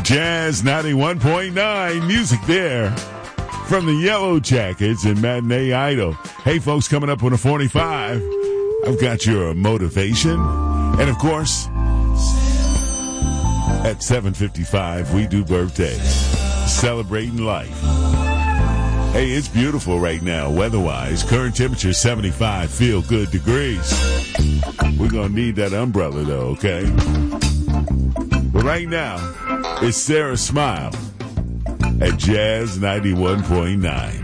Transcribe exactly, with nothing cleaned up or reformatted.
Jazz ninety-one point nine. Music there from the Yellow Jackets and Matinee Idol. Hey, folks, coming up on a forty-five, I've got your motivation. And, of course, at seven fifty-five, we do birthdays. Celebrating life. Hey, it's beautiful right now, weather-wise. Current temperature seventy-five, feel good degrees. We're going to need that umbrella, though, okay? But right now, it's Sarah Smile at Jazz ninety-one point nine.